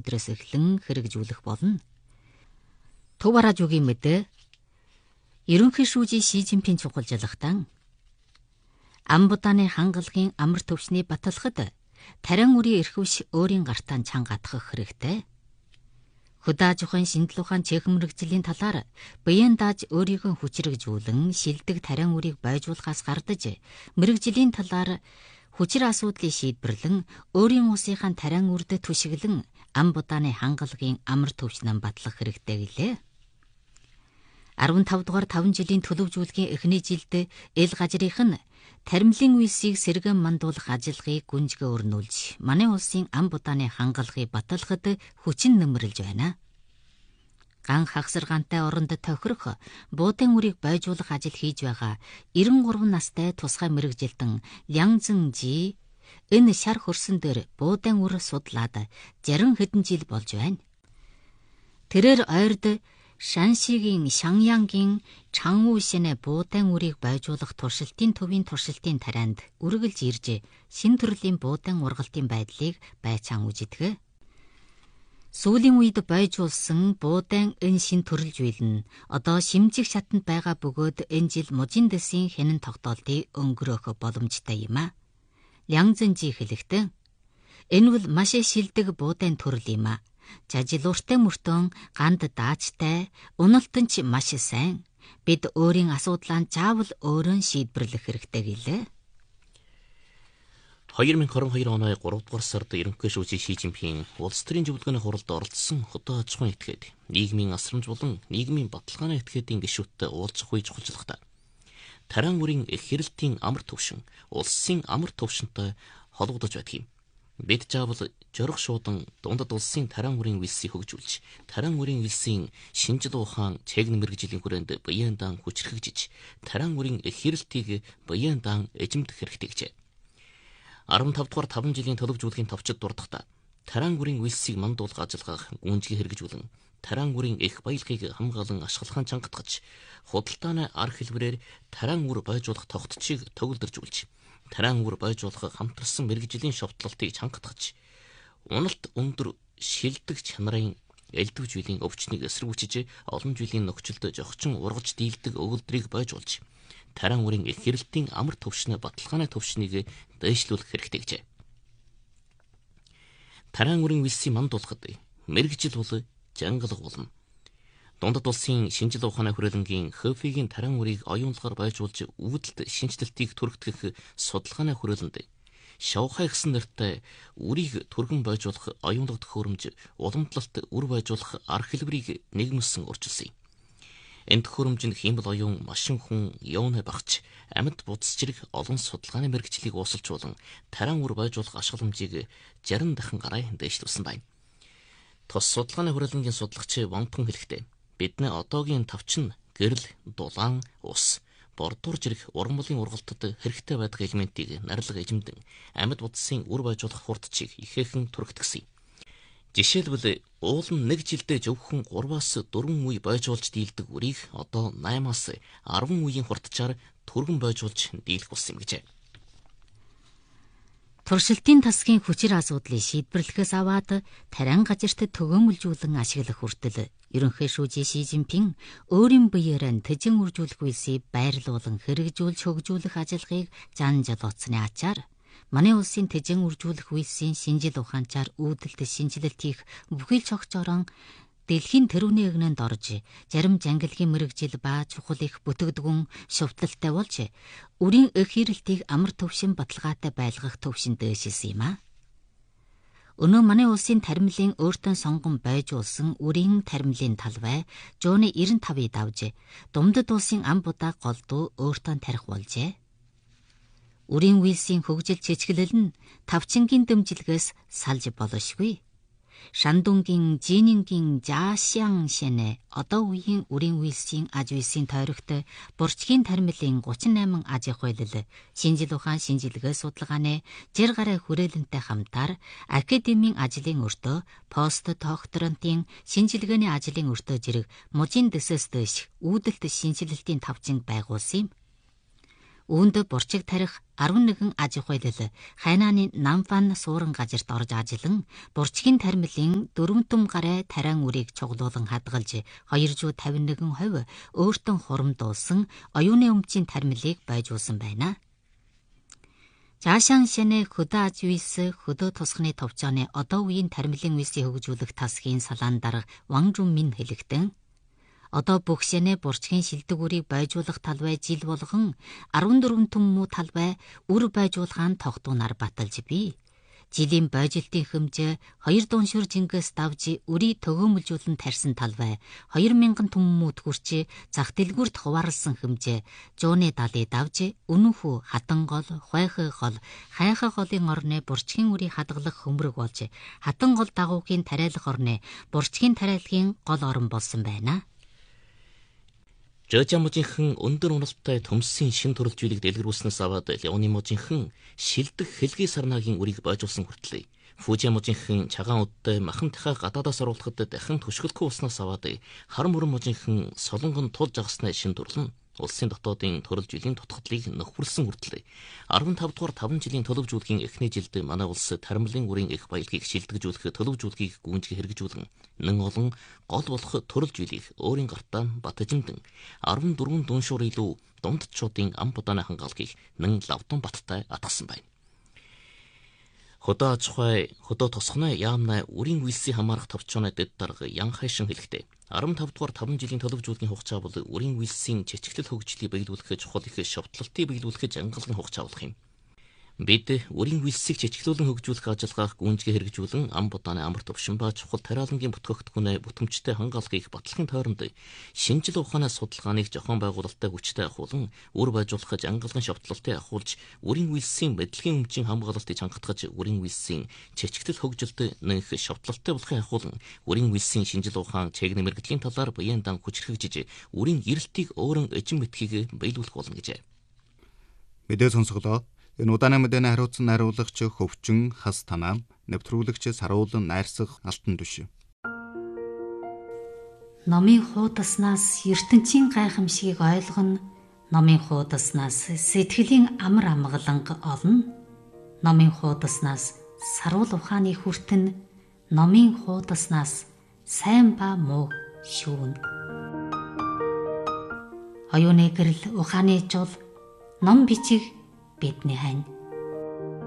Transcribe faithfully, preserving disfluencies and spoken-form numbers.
өдрөөс эхлэн хэрэгжүүлэх болно. Төв бараажуугийн мэдээ ерөнхий шүүжийн Ши Цзиньпин чухалжлагтан Амбутааны хангалагын амар төвшний баталгад тарин үрийн эрхвш өөрийн гартаа чангаатгах хэрэгтэй. Хөдөө аж ахуйн шинжлэх ухааны цэхэн мэргэжлийн талаар биеийн дааж өөрийгөө хүчрэгжүүлэн шилдэг тарин үрийг бойжуулахаас гардаж мэргэжлийн талаар хүчир асуудлыг шийдвэрлэн өөрийн улсынхаа тарин үрдэ түшиглэн Амбутааны хангалагын амар төвшнөө батлах хэрэгтэй гэлээ. арван тав дугаар таван жилийн төлөвжүүлгийн эхний жилд эл гажрынх нь таримлын үйлсийг сэргэн мандуулах ажиллагааг гүнзгий өрнүүлж, манай улсын Амбутааны хангалагыг баталгад хүчин нэмэрлэж байна. Ган хагсаргаантай оронд тохирох буудын үрийг бойжуулах ажил хийж байгаа девяносто гурван настай тусгай мэргэжилтэн Лян Цзэнжи энэ шар хөрсөн дээр буудын үр судлаад жарин хэдэн жил болж байна. Тэрээр ойрд Шаншигийн Шаньянгийн Чангушинэ буудын үрийг бойжуулах туршилтын төвийн туршилтын тарианд үргэлж ирж шин төрлийн буудын ургалтын байдлыг байцаан үздэг. Сүүлийн үед бойжуулсан буудын энэ шин төрөл зүйл нь одоо шимжих шатанд байгаа бөгөөд энэ жил мужийн дэсийн хянан тогтоолтыг өнгөрөөх боломжтой юм а. Лян Цзэнжи хэлэхдээ энэ бол маш шилдэг буудын төрөл юм а. Жажилууртай мөртөн ганд даачтай, уналтан ч маш сайн. Бид өөрийн асуудлаа заавал өөрөө шийдвэрлэх хэрэгтэй гэлээ. две тысячи двадцать two оны гурав дугаар сард ерөнхий шүүжийн Ши Цзиньпин улс төрийн зөвлөгөөний хуралд оролцсон хөдөө аж ахуйн этгээд, нийгмийн асрамж болон нийгмийн баталгааны этгээдийн гишүүдтэй уулзах үе чухалчлахтаа тарин үрийн их хэрэлтийн амар төвшин улсын амар төвшөнтэй холбогдож байдаг юм. Бид заавал жорох шуудан дундад улсын тарин үрийн үйлсийг хөгжүүлж, тарин үрийн үйлсийн шинжлэх ухаан цэгэн мэргэжлийн хүрээнд биеийн даан хүчрхэгжиж, тарин үрийн их хэрэлтийг биеийн даан эзэмдэх хэрэгтэй гэжээ. арван тав дугаар таван жилийн төлөвжүүлгийн товчид дурдахдаа тарин үрийн үйлсийг мандуулах ажиллагааг гүнзгий хэрэгжүүлэн, тарин үрийн их баялагийг хамгаалан ашиглахын чангатгаж, худалдааны арга хэлбэрээр тарин үр бойжуулах тогтцыг төгөлдржүүлж, тарин үр бойжуулах хамтарсан мэргэжлийн шовтлолтыг чангатгаж, уналт өндөр шилдэг чанарын элдв жилийн өвчнийг эсэргүүцэж олон жилийн нөхцөлд зохичин ургаж дийлдэг өгүүлбэрийг бойжуулж, тарин үрийн их хэрэлтийн амар төвшнөө баталгааны төвшнийг дэвшлүүлэх хэрэгтэй гэжээ. Тарин үрийн үйлсийг мандуулахад мэргэжил бол жангалга болно. Дундад улсын шинжлэх ухааны хүрээлэнгийн Хөфигийн тарин үрийг оюунлагаар бойжуулж үүдэлт шинжилтийг түргтгэх судалгааны хүрээлэнд Шавхай гэсэн нэртэй үрийг түргэн бойжуулах оюунлаг төхөөрөмж уламжлалт үр бойжуулах арга хэлбэрийг нэгмэлсэн урьдчилсан юм. Энэ төхөөрөмжөнд хиймэл оюун, машин хүн, явна багч, амьд будас зэрэг олон судалгааны мэргэжлийг уусалжуулан тарин үр бойжуулах ашигламжийг шестьдесят дахин гараа дэвшлүүлсэн байна. Тус судалгааны хүрээлэнгийн судлагч Ванпун хэлэхдээ бидний одоогийн тавчин гэрэл, дулаан, ус, бордуур зэрэг уран бүлгийн ургалтад хэрэгтэй байдаг элементийг нарилга эзэмдэн амьд будсын үр бойжуулах хурдчийг ихээхэн түргэтгсэн юм. Жишээлбэл уул нь нэг жилдээ зөвхөн гураваас дөрвөн үе бойжуулж дийлдэг үрийг одоо наймаас арван үеийн хурдчаар түргэн бойжуулж дийлэх болсон юм гэжээ. Туршилтын тасгийн хүчир асуудлыг шийдвэрлэхээс аваад тарин газарт төгөөмөлжүүлэн ашиглах хүртэл ерөнхий шүүжийн Ши Цзиньпин өөрийн биеэрээ тэжин үржүүлэх үйлсийг байрлуулан хэрэгжүүлж хөгжүүлэх ажиллагааг зан жолооцсны ачаар манай улсын тэжин үржүүлэх үйлсийн шинжил ухаанчаар үүдэлт шинжилэлт хийх бүхий л цогцорон дэлхийн тэрүүний эгнэнд орж зарим жангилгийн мэргэжил ба чухал их бүтгэдгүн шувталтай болж үрийн их хэрэлтийг амар төвшин баталгаатай байлгах төвшин дээшилсэн юм а. Өнөө манай улсын таримлын өөртөө сонгон байжуулсан үрийн таримлын талбай жууны девяносто тавыг давж Думдад улсын Амбутаа голдуу өөртөө тарих болжээ. Үрийн үйлсийн хөгжил чичгэлэл нь тавчингийн дэмжлэгээс салж болошгүй. Шандунгийн Жинингийн Жаашян шинэ одоо үеийн үрийн үйлсийн аж үйлсийн тойрогт бурчгийн таримлын гучин найман аж ахуйлал шинжил ухаан шинжилгээ судалгааны жир гараа хүрээлэнтэй хамтаар академийн ажлын өртөө пост докторантын шинжилгээний ажлын өртөө зэрэг мужийн дэсэс дэш үүдэлт шинжилэлтийн тавчин байгуулсан юм. Үүнд бурчиг тарих арван нэгэн аж ахуйлал Хайнааны Намфан суурин газарт орж ажиллан бурчгийн тармилын дөрвөн түм гарай тариан үрийг чуглуулан хадгалж хоёр зуун тавин нэгэн хувь өөртөө хурамдуулсан оюуны өмчийн тармилыг байжуулсан байна. Жаашан шэнэ хөдөө аж үйс хөдөө тусганы товчооны одоо үеийн тармилын үйсийг хөгжүүлэх тасхийн салаан дарга Ван Жунмин хэлэхдээ одоо бүх шэнэ бурчгийн шилдэг үрийг байжуулах талбай жил болгон арван дөрвөн түм муу талбай үр байжуулахын тогтуунаар баталж бий. Жилийн байжилтын хэмжээ хоёр дууншир жингээс давж үрийг төгөөмөлжүүлэн тарьсан талбай хоёр мянган түм мууд хүрч зах дэлгүүрт хуваарлсан хэмжээ жууны далыг давж үнэнхүү хатан гол, хойхой гол, хайхай голын орны бурчгийн үрийг хадгалах хөмрөг болж хатан гол дагуугийн тариалах орны бурчгийн тариалахын гол орон болсон байна. Жожамжинхэн өндөр уналттай төмсийн шин төрөлжүүлэг дэлгэрүүлснээс аваад Леониможинхэн шилдэг хэлгийн сарнагийн үрийг бойжуулсан хүртлээ. Фужиаможинхэн цагаан үдтэй махантайхаа гадаадаас оруулахад дахин түшгэлгүй уснаас аваад хар мөрможинхэн солонгон тулж агасны шин төрлөн улсын дотоодын төрөлжүүлийн тутгадлыг нөхөрлсөн хүртлээ. арван тав дугаар таван жилийн төлөвжүүлгийн эхний жилд манай улс таримлын үрийн их баялагийг шилдэгжүүлэх төлөвжүүлгийг гүйцэтгэх хэрэгжүүлэн нэн олон гол болох төрөлжүүлийг өөрийн гартаа батжимдан арван дөрвөн дууншуур илүү дундчуудын ам будааны хангаалгийг нэн лавдун баттай атгасан байна. Хөдөө аж ахуй, хөдөө тосгоны яамнай үрийн үйлсийн хамаарах товчооны дэд дарга Ян Хайшин хэлэхдээ арван тав дугаар таван жилийн төлөвжүүлгийн хугацаа бол үрийн үйлсийн чичгэлэл хөгжлийг биелүүлэхэд чухал их шовтлолтыг биелүүлэхэд ангилгын хугацаа болох юм. Бид үрийн үйлсийг чичглүүлэн хөгжүүлэх ажиллагааг гүйцэтгэх хэрэгжүүлэн ам будааны амар төвшин ба чухал тариалангийн бүтгэгдэхүүнээ бүтэмжтэй хангаалгыг батлахын тойронд шинжил ухааны судалгааныг зохион байгуулалттай хүчтэй ахуулан үр байжуулах ангилгын шовтлолтыг ахуулж үрийн үйлсийн мэдлэгийн өмчийн хамгаалалтыг чангатгаж үрийн үйлсийн чичгэлэл хөгжилд нэнх шовтлолттой болохын ахуулан үрийн үйлсийн шинжил ухаан чиг нэмэргэдлийн талаар буян дан хүчрхэгжиж үрийн эрэлтийг өөрөн эжин мэтхийг биелүүлэх болно гэжээ. Мэдээ сонсголоо. Энэ удааны мэдээний хариуцсан найруулагч Хөвчин Хас Танаа, нэвтрүүлэгч Саруулан Найрсах Алтан Түш. Номын хуудаснаас ертөнцийн гайхамшигыг ойлгоно. Номын хуудаснаас сэтгэлийн амар амгаланг олно. Номын хуудаснаас саруул ухааны хүртэн, номын хуудаснаас сайн ба муу шүүн. Оюуны гэрэл ухааны жол ном бичиг бидний хань.